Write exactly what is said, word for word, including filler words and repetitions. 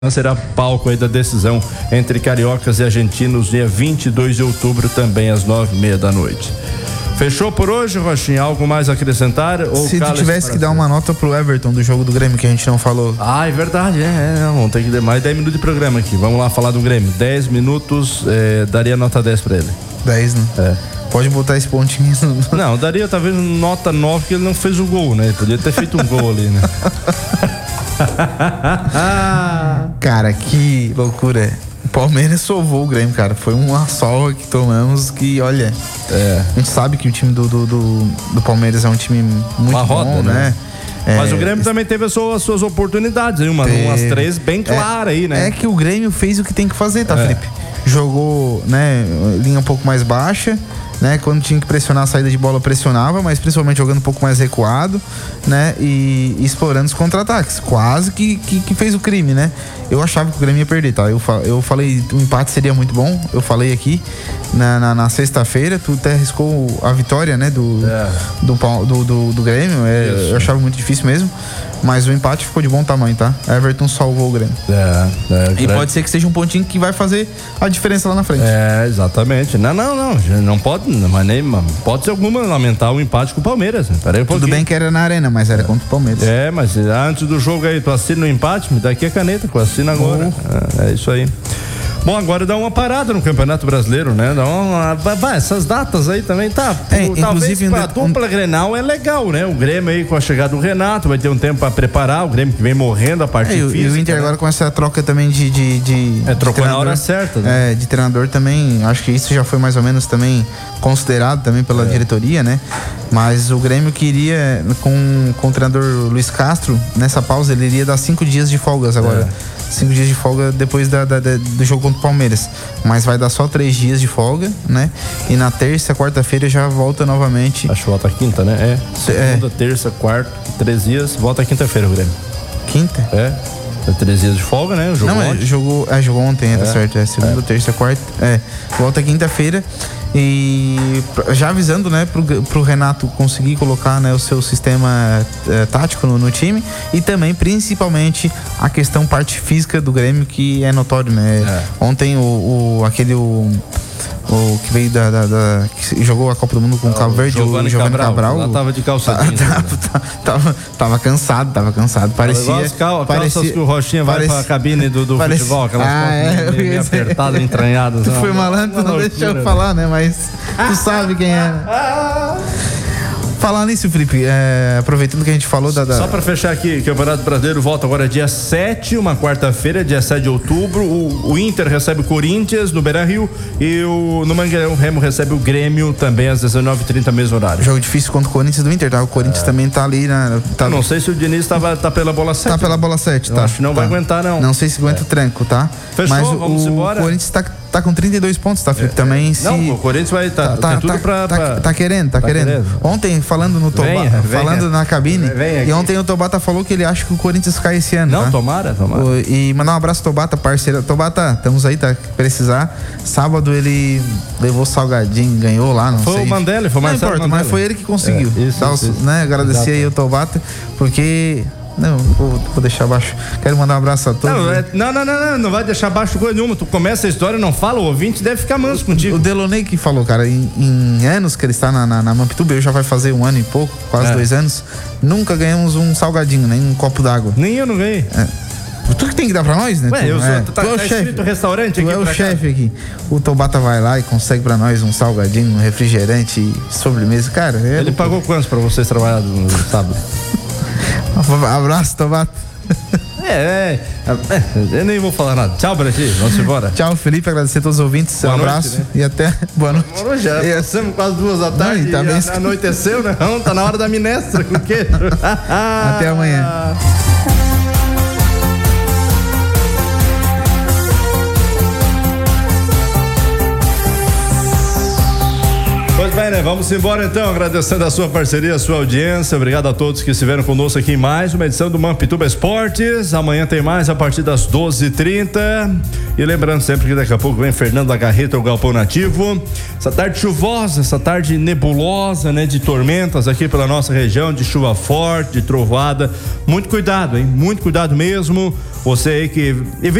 será palco aí da decisão entre cariocas e argentinos dia vinte e dois de outubro, também às nove e meia da noite. Fechou por hoje, Rochinha? Algo mais a acrescentar? Ou Se tu tivesse que dar uma nota pro Everton do jogo do Grêmio que a gente não falou. Ah, é verdade, é, é vamos ter que dar mais dez minutos de programa aqui. Vamos lá falar do Grêmio. dez minutos, é, daria nota dez pra ele. dez, né? É. Pode botar esse pontinho. No... Não, daria talvez nota nove, porque ele não fez o gol, né? Ele podia ter feito um gol ali, né? Cara, que loucura. O Palmeiras sovou o Grêmio, cara. Foi uma sova que tomamos que, olha, é. a gente sabe que o time do, do, do, do Palmeiras é um time muito uma bom, roda, né? né? É, Mas o Grêmio também teve as suas, as suas oportunidades, uma, teve, umas três bem claras é, aí, né? É que o Grêmio fez o que tem que fazer, tá, é. Felipe? Jogou, né, linha um pouco mais baixa, né? Quando tinha que pressionar a saída de bola, pressionava, mas principalmente jogando um pouco mais recuado, né? E, e explorando os contra-ataques. Quase que, que, que fez o crime, né? Eu achava que o Grêmio ia perder, tá? Eu, eu falei, o empate seria muito bom, eu falei aqui na, na, na sexta-feira, tu até arriscou a vitória, né? Do, é. do, do, do, do Grêmio, é, eu achava muito difícil mesmo. Mas o empate ficou de bom tamanho, tá? Everton salvou o Grêmio. É, é, e pode ser que seja um pontinho que vai fazer a diferença lá na frente. É, exatamente. Não, não, não. Não pode, mas nem, pode ser alguma lamentar o empate com o Palmeiras. Peraí um Tudo bem que era na arena, mas era é. contra o Palmeiras. É, mas antes do jogo aí, tu assina o empate, me dá aqui a caneta, tu assina agora. Uh. É, é isso aí. Bom, agora dá uma parada no Campeonato Brasileiro, né? Dá uma, vai, essas datas aí também tá. É, o, talvez pra um, dupla um... Grenal é legal, né? O Grêmio aí com a chegada do Renato vai ter um tempo pra preparar, o Grêmio que vem morrendo a parte é, física. E o Inter, né? Agora com essa troca também de, de, de É, trocou na hora certa, né? É, de treinador também, acho que isso já foi mais ou menos também considerado também pela é. diretoria, né? Mas o Grêmio queria, com, com o treinador Luiz Castro, nessa pausa ele iria dar cinco dias de folgas agora. É. Cinco dias de folga depois da, da, da, do jogo contra o Palmeiras. Mas vai dar só três dias de folga, né? E na terça, quarta-feira já volta novamente. Acho que volta quinta, né? É. Segunda, é. terça, quarta, três dias, volta quinta-feira o Grêmio. Quinta? É. Três dias de folga, né? Jogou Não, ontem. jogou, é, jogou ontem, é, tá certo. É segunda, é. terça, quarta. É. Volta quinta-feira. E já avisando, né, pro, pro Renato conseguir colocar, né, o seu sistema é, tático no, no time, e também principalmente a questão parte física do Grêmio, que é notório, né? É. Ontem o, o aquele o, o que veio da, da, da que jogou a Copa do Mundo com o Cabo Verde, o Giovanni Cabral, Cabral lá tava de calça jeans, tava, tava, tava, tava cansado, tava cansado, parecia as cal, parecia, calças que o Rochinha vai parecia, pra cabine do, do parecia, futebol, aquelas ah, calças é, meio, meio apertadas, entranhadas. Tu foi malandro, tu não deixou eu falar, né? Mas tu sabe quem é. Falar nisso, Felipe, é, aproveitando que a gente falou da, da... Só pra fechar aqui, o Campeonato Brasileiro volta agora dia sete, uma quarta-feira, dia sete de outubro. O, o Inter recebe o Corinthians no Beira-Rio e o, no Mangueirão o Remo recebe o Grêmio também às dezenove e trinta, mesmo horário. Jogo difícil contra o Corinthians do Inter, tá? O Corinthians é. também tá ali na... Tá... Eu não sei se o Diniz tá, tá pela bola sete. Tá pela bola sete, tá. Acho que não tá. vai aguentar, não. Não sei se aguenta é. o tranco, tá? Fechou, mas vamos o, embora. O Corinthians tá, tá com trinta e dois pontos, tá, Felipe? É. Também se... Não, o Corinthians vai... Tá, tá, tem tudo tá, pra, tá, pra... tá querendo, tá, tá querendo. querendo. Ontem, falando no Tobata, falando na cabine, e ontem o Tobata falou que ele acha que o Corinthians cai esse ano. Não, tá? tomara, tomara. O, e mandar um abraço pro Tobata, parceiro. Tobata, estamos aí, tá? Precisar. Sábado ele levou salgadinho, ganhou lá, não foi sei. Foi o Mandela, foi o Não importa, Mandela. mas foi ele que conseguiu. É, isso, tá, isso, isso. Né? Agradecer Exato. aí o Tobata, porque... Não, vou, vou deixar abaixo. Quero mandar um abraço a todos. Não, é, não, não, não, não, não vai deixar abaixo coisa nenhuma. Tu começa a história, não fala, o ouvinte deve ficar manso contigo. O Delonei que falou, cara, em, em anos que ele está na, na, na Mampituba, eu já vai fazer um ano e pouco, quase é. dois anos, nunca ganhamos um salgadinho, nem um copo d'água. Nem eu não ganhei. É. Tu que tem que dar pra nós, né? Ué, tu, eu sou, é, tu tá, tu é o tá chefe. restaurante tu aqui é o chefe aqui. O Tobata vai lá e consegue pra nós um salgadinho, um refrigerante e sobremesa. Cara, é ele pagou quantos pra vocês trabalhar no sábado? Abraço, Tobata. É, é, é, eu nem vou falar nada. Tchau, Brasil, vamos embora. Tchau, Felipe, agradecer a todos os ouvintes. Boa um noite, abraço, né? e até boa noite. Boa noite, já passamos quase duas da tarde. Não, e tá e anoiteceu, né? Não, tá na hora da minestra com queijo. Até amanhã. Pois bem, né? bem, vamos embora então, agradecendo a sua parceria, a sua audiência. Obrigado a todos que estiveram conosco aqui em mais uma edição do Mampituba Esportes. Amanhã tem mais a partir das doze e trinta. E lembrando sempre que daqui a pouco vem Fernando da Garreta, o Galpão Nativo. Essa tarde chuvosa, essa tarde nebulosa, né? De tormentas aqui pela nossa região, de chuva forte, de trovada. Muito cuidado, hein? Muito cuidado mesmo. Você aí que